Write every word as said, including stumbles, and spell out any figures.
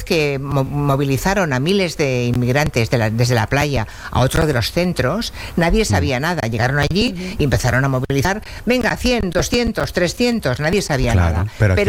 que mo- movilizaron a miles de inmigrantes de la- desde la playa a otro de los centros, nadie sabía nada. Llegaron allí y empezaron a movilizar, venga, cien, doscientos, trescientos, nadie sabía Claro, nada. pero aquí